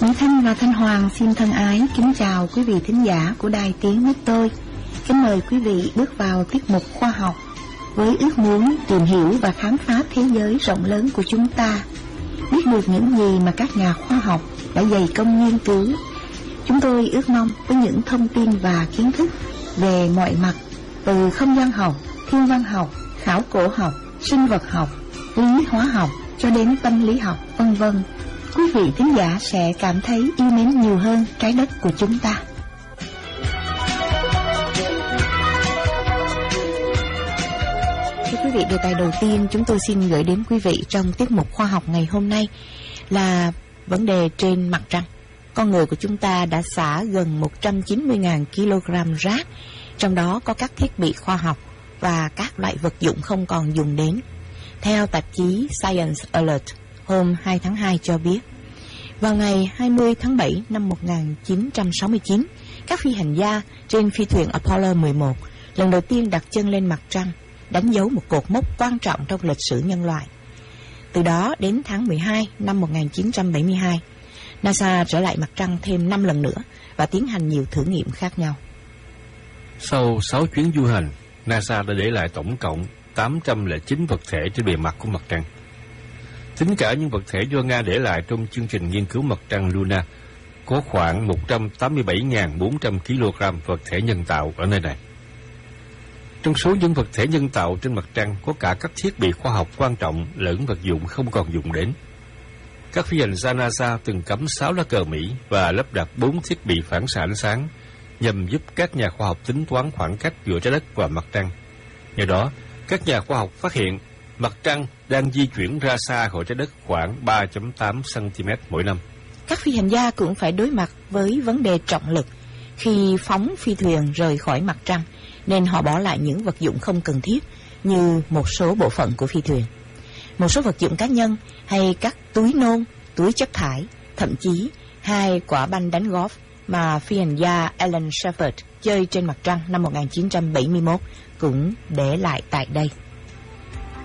Mỹ Thanh và Thanh Hoàng xin thân ái kính chào quý vị thính giả của Đài Tiếng Nước Tôi. Kính mời quý vị bước vào tiết mục khoa học với ước muốn tìm hiểu và khám phá thế giới rộng lớn của chúng ta, biết được những gì mà các nhà khoa học đã dày công nghiên cứu. Chúng tôi ước mong với những thông tin và kiến thức về mọi mặt, từ không gian học, thiên văn học, khảo cổ học, sinh vật học, lý hóa học cho đến tâm lý học, vân vân, quý vị thính giả sẽ cảm thấy yêu mến nhiều hơn trái đất của chúng ta. Thưa quý vị, đề tài đầu tiên chúng tôi xin gửi đến quý vị trong tiết mục khoa học ngày hôm nay là vấn đề trên mặt trăng. Con người của chúng ta đã xả gần 190.000 kg rác, trong đó có các thiết bị khoa học và các loại vật dụng không còn dùng đến. Theo tạp chí Science Alert hôm 2 tháng 2 cho biết, vào ngày 20 tháng 7 năm 1969, các phi hành gia trên phi thuyền Apollo 11 lần đầu tiên đặt chân lên mặt trăng, đánh dấu một cột mốc quan trọng trong lịch sử nhân loại. Từ đó đến tháng 12 năm 1972, NASA trở lại mặt trăng thêm 5 lần nữa và tiến hành nhiều thử nghiệm khác nhau. Sau 6 chuyến du hành, NASA đã để lại tổng cộng 809 vật thể trên bề mặt của mặt trăng. Tính cả những vật thể do Nga để lại trong chương trình nghiên cứu mặt trăng Luna, có khoảng 187.400 kg vật thể nhân tạo ở nơi này. Trong số những vật thể nhân tạo trên mặt trăng có cả các thiết bị khoa học quan trọng lẫn vật dụng không còn dùng đến. Các phi hành gia NASA từng cắm 6 lá cờ Mỹ và lắp đặt 4 thiết bị phản xạ ánh sáng nhằm giúp các nhà khoa học tính toán khoảng cách giữa trái đất và mặt trăng. Nhờ đó, các nhà khoa học phát hiện mặt trăng đang di chuyển ra xa khỏi trái đất khoảng 3.8 cm mỗi năm. Các phi hành gia cũng phải đối mặt với vấn đề trọng lực khi phóng phi thuyền rời khỏi mặt trăng, nên họ bỏ lại những vật dụng không cần thiết như một số bộ phận của phi thuyền, một số vật dụng cá nhân hay các túi nôn, túi chất thải, thậm chí 2 quả banh đánh golf mà phi hành gia Alan Shepard chơi trên mặt trăng năm 1971 cũng để lại tại đây.